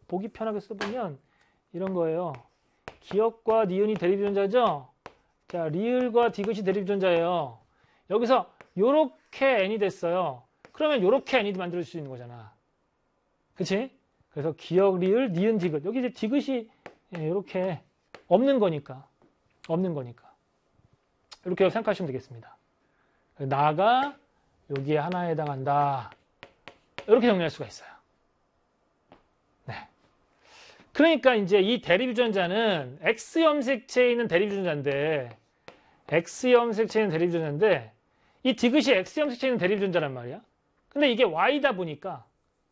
보기 편하게 써보면 이런 거예요. 기역과 니은이 대립유전자죠? 자, 리을과 디귿이 대립유전자예요. 여기서 요렇게 n이 됐어요. 그러면 요렇게 n이 만들 수 있는 거잖아. 그치? 그래서 기역, 리을, 니은, 디귿. 여기 이제 디귿이 요렇게 없는 거니까. 이렇게 생각하시면 되겠습니다. 나가 여기에 하나에 해당한다. 이렇게 정리할 수가 있어요. 네. 그러니까 이제 이 대립유전자는 X염색체에 있는 대립유전자인데, 이 디귿이 X염색체에 있는 대립유전자란 말이야. 근데 이게 Y다 보니까,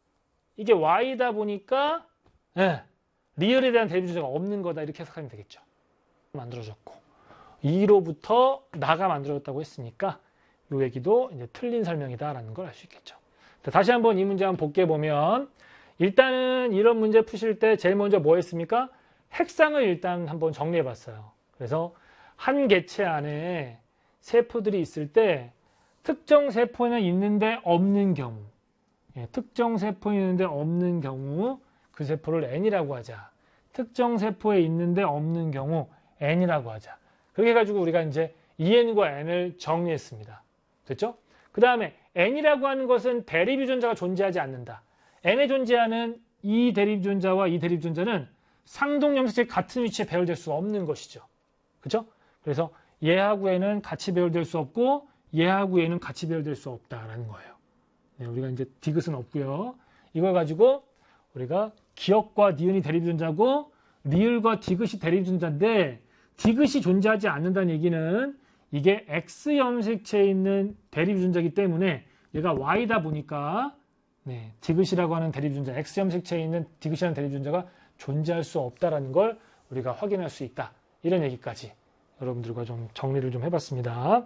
네, 리얼에 대한 대립유전자가 없는 거다. 이렇게 해석하면 되겠죠. 만들어졌고, 2로부터 나가 만들어졌다고 했으니까, 이 얘기도 이제 틀린 설명이다라는 걸 알 수 있겠죠. 다시 한번 이 문제 한번 복귀해 보면, 일단은 이런 문제 푸실 때 제일 먼저 뭐 했습니까? 핵상을 일단 한번 정리해 봤어요. 그래서 한 개체 안에 세포들이 있을 때 특정 세포는 있는데 없는 경우, 특정 세포에 있는데 없는 경우 그 세포를 N이라고 하자. 특정 세포에 있는데 없는 경우 N이라고 하자. 그렇게 해가지고 우리가 이제 EN과 N을 정리했습니다. 됐죠? 그 다음에 N이라고 하는 것은 대립유전자가 존재하지 않는다. N에 존재하는 이 대립유전자와 이 대립유전자는 상동염색체 같은 위치에 배열될 수 없는 것이죠. 그렇죠? 그래서 얘하고 얘는 같이 배열될 수 없고 얘하고 얘는 같이 배열될 수 없다라는 거예요. 네, 우리가 이제 디귿은 없고요. 이걸 가지고 우리가 기역과 니은이 대립유전자고 리을과 디귿이 대립유전자인데 디귿이 존재하지 않는다는 얘기는 이게 X염색체에 있는 대립유전자이기 때문에 얘가 Y다 보니까 네, 디귿이라고 하는 대립유전자, X염색체에 있는 디귿이라는 대립유전자가 존재할 수 없다라는 걸 우리가 확인할 수 있다. 이런 얘기까지 여러분들과 좀 정리를 좀 해봤습니다.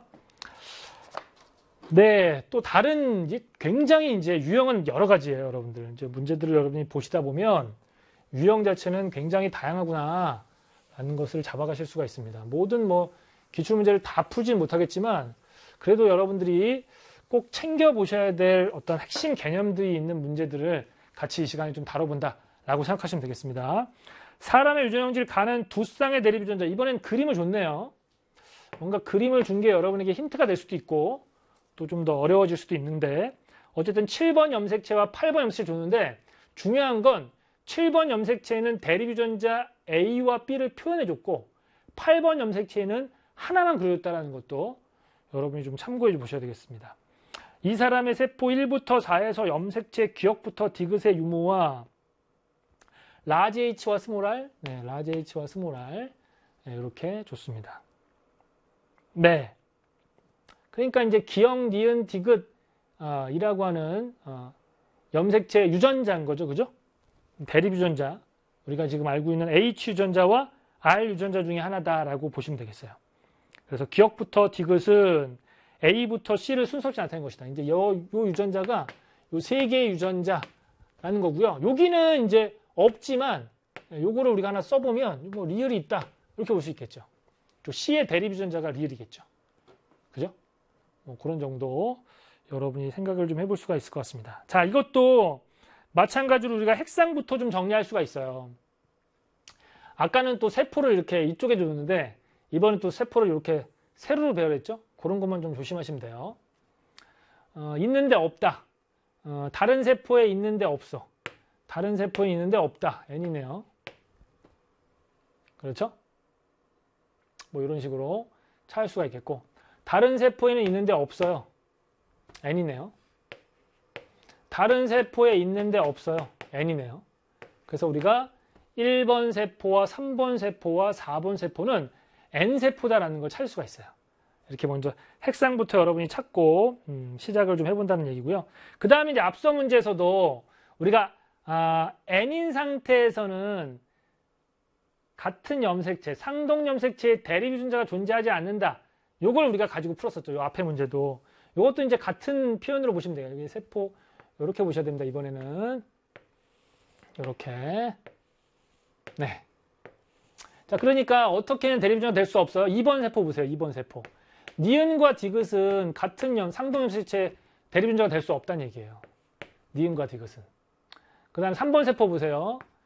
네, 또 다른 굉장히 이제 유형은 여러 가지예요, 여러분들. 이제 문제들을 여러분이 보시다 보면 유형 자체는 굉장히 다양하구나 라는 것을 잡아가실 수가 있습니다. 모든 기출문제를 다 풀지는 못하겠지만 그래도 여러분들이 꼭 챙겨보셔야 될 어떤 핵심 개념들이 있는 문제들을 같이 이 시간에 좀 다뤄본다라고 생각하시면 되겠습니다. 사람의 유전형질 가는 두 쌍의 대립유전자. 이번엔 그림을 줬네요. 뭔가 그림을 준 게 여러분에게 힌트가 될 수도 있고 또 좀 더 어려워질 수도 있는데 어쨌든 7번 염색체와 8번 염색체 줬는데 중요한 건 7번 염색체에는 대립유전자 A와 B를 표현해줬고 8번 염색체에는 하나만 그려줬다는 것도 여러분이 좀 참고해 보셔야 되겠습니다. 이 사람의 세포 1부터 4에서 염색체 기역부터 디귿의 유무와 라지 H와 스몰 r, 라지 H와 스몰 r 이렇게 줬습니다. 네, 그러니까 이제 기역, 니은, 디귿이라고 하는 염색체 유전자인 거죠, 그죠? 대립 유전자, 우리가 지금 알고 있는 H 유전자와 R 유전자 중에 하나다라고 보시면 되겠어요. 그래서 기역부터 디귿은 A부터 C를 순서 없이 나타낸 것이다. 이제 요 유전자가 요 세 개의 유전자라는 거고요. 여기는 이제 없지만 요거를 우리가 하나 써보면 리을이 있다 이렇게 볼 수 있겠죠. 또 C의 대립 유전자가 리을이겠죠. 그죠? 그런 정도 여러분이 생각을 좀 해볼 수가 있을 것 같습니다. 자, 이것도 마찬가지로 우리가 핵상부터 좀 정리할 수가 있어요. 아까는 또 세포를 이렇게 이쪽에 줬는데 이번엔 또 세포를 이렇게 세로로 배열했죠. 그런 것만 좀 조심하시면 돼요. 있는데 없다. 다른 세포에 있는데 없어. 다른 세포에 있는데 없다. N이네요. 그렇죠? 이런 식으로 찾을 수가 있겠고 다른 세포에는 있는데 없어요. N이네요. 다른 세포에 있는데 없어요. N이네요. 그래서 우리가 1번 세포와 3번 세포와 4번 세포는 N세포다라는 걸 찾을 수가 있어요. 이렇게 먼저 핵상부터 여러분이 찾고 시작을 좀 해본다는 얘기고요. 그 다음에 이제 앞서 문제에서도 우리가 N인 상태에서는 같은 염색체, 상동 염색체의 대립 유전자가 존재하지 않는다. 요걸 우리가 가지고 풀었었죠. 요 앞에 문제도. 요것도 이제 같은 표현으로 보시면 돼요. 여기 세포 이렇게 보셔야 됩니다. 이번에는 이렇게. 네. 자, 그러니까 어떻게는 대립 유전자가 될 수 없어요. 2번 세포 보세요. 2번 세포. 니은과 디귿은 같은 상동 염색체 대립 유전자가 될 수 없다는 얘기예요. 니은과 디귿은. 그 다음 3번 세포 보세요.